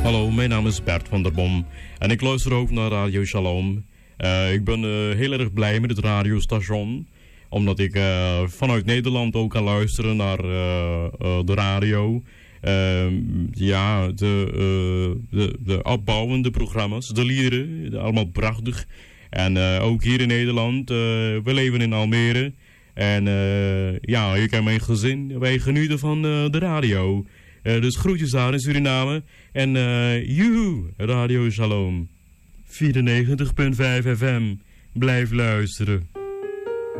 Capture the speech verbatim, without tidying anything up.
Hallo, mijn naam is Bert van der Bom en ik luister ook naar Radio Shalom. Uh, ik ben uh, heel erg blij met het radiostation, omdat ik uh, vanuit Nederland ook kan luisteren naar uh, uh, de radio. Uh, ja, de, uh, de, de opbouwende programma's, de liederen, allemaal prachtig. En uh, ook hier in Nederland, uh, we leven in Almere. En uh, ja, ik en mijn gezin, wij genieten van uh, de radio. Uh, dus groetjes daar in Suriname. En uh, joehoe, Radio Shalom. vierennegentig komma vijf F M. Blijf luisteren.